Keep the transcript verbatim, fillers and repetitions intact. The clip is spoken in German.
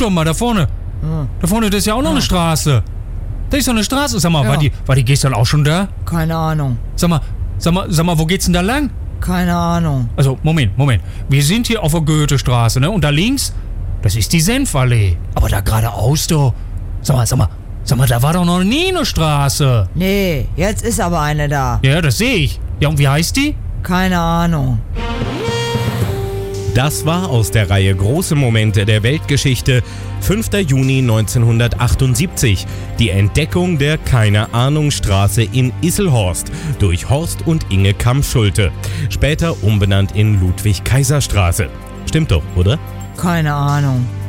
doch mal, da vorne. Hm. Da vorne, das ist ja auch noch Ah. eine Straße. Da ist doch eine Straße. Sag mal, Ja. war, die, war die gestern auch schon da? Keine Ahnung. Sag mal, sag mal, sag mal, wo geht's denn da lang? Keine Ahnung. Also, Moment, Moment. Wir sind hier auf der Goethestraße, ne? Und da links, das ist die Senfallee. Aber da geradeaus, doch. Sag mal, sag mal, sag mal, da war doch noch nie eine Straße. Nee, jetzt ist aber eine da. Ja, das sehe ich. Ja, und wie heißt die? Keine Ahnung. Das war aus der Reihe Große Momente der Weltgeschichte, fünfter Juni neunzehnhundertachtundsiebzig, die Entdeckung der Keine-Ahnung-Straße in Isselhorst durch Horst und Inge Kamm-Schulte, später umbenannt in Ludwig-Kaiser-Straße. Stimmt doch, oder? Keine Ahnung.